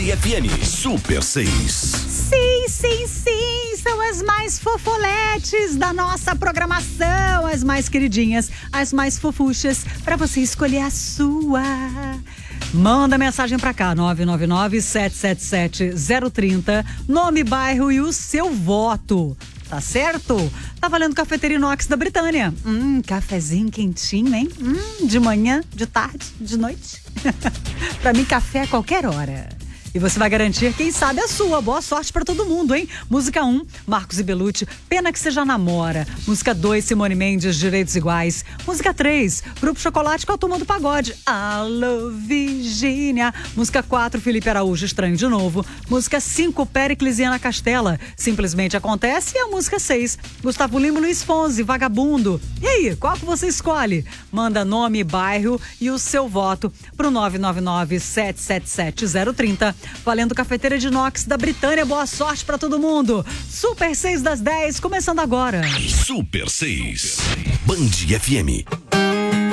FM Super 6. Sim, sim, sim, são as mais fofoletes da nossa programação, as mais queridinhas, as mais fofuchas, pra você escolher a sua. Manda mensagem pra cá, 999-777-030, nome, bairro e o seu voto. Tá certo? Tá valendo Cafeteria Inox da Britânia. Cafezinho quentinho, hein? De manhã, de tarde, de noite. Pra mim, café a qualquer hora. E você vai garantir, quem sabe, a sua. Boa sorte pra todo mundo, hein? Música 1, Marcos e Belucci, Pena que Seja Namora. Música 2, Simone Mendes, Direitos Iguais. Música 3, Grupo Chocolate com a Turma do Pagode. Alô, Virgínia. Música 4, Felipe Araújo, Estranho de Novo. Música 5, Péricles e Ana Castela, Simplesmente Acontece. E a música 6, Gustavo Lima e Luiz Fonsi, Vagabundo. E aí, qual que você escolhe? Manda nome, bairro e o seu voto pro 999-777-030. Valendo Cafeteira de Inox da Britânia. Boa sorte pra todo mundo. Super 6 das 10, começando agora. Super 6. Band FM.